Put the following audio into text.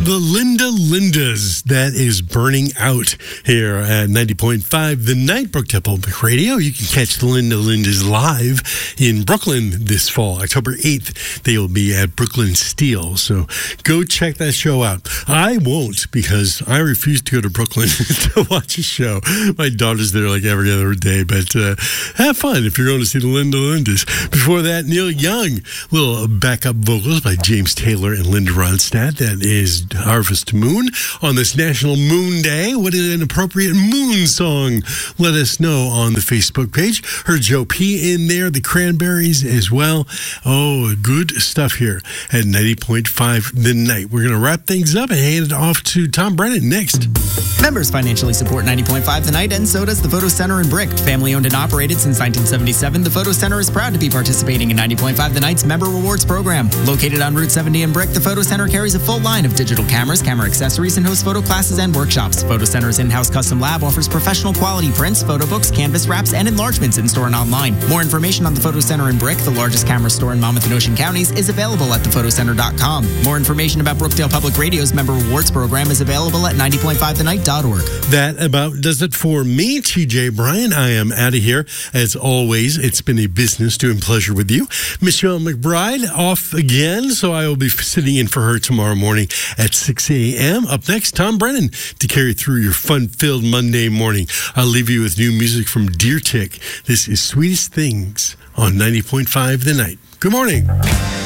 The Linda Lindas, that is burning out here at 90.5 The Night, Brookdale Public Radio. You can catch the Linda Lindas live in Brooklyn this fall, October 8th. They will be at Brooklyn Steel, so go check that show out. I won't, because I refuse to go to Brooklyn to watch a show. My daughter's there like every other day, but have fun if you're going to see the Linda Lindas. Before that, Neil Young, little backup vocals by James Taylor and Linda Ronstadt. That is Harvest Moon on this National Moon Day. What is an appropriate moon song? Let us know on the Facebook page. Heard Joe P. in there, the Cranberries as well. Oh, good stuff here at 90.5 The Night. We're going to wrap things up and hand it off to Tom Brennan next. Members financially support 90.5 The Night, and so does the Photo Center in Brick. Family owned and operated since 1977, the Photo Center is proud to be participating in 90.5 The Night's Member Rewards Program. Located on Route 70 in Brick, the Photo Center carries a full line of digital cameras, camera accessories, and hosts photo classes and workshops. Photo Center's in-house custom lab offers professional quality prints, photo books, canvas wraps, and enlargements in-store and online. More information on the Photo Center in Brick, the largest camera store in Monmouth and Ocean counties, is available at thefotocenter.com. More information about Brookdale Public Radio's Member Rewards Program is available at 90.5thenight.org. That about does it for me, TJ Bryan. I am out of here. As always, it's been a business doing pleasure with you. Michelle McBride off again, so I will be sitting in for her tomorrow morning at 6 a.m. Up next, Tom Brennan to carry through your fun-filled Monday morning. I'll leave you with new music from Deer Tick. This is Sweetest Things on 90.5 The Night. Good morning.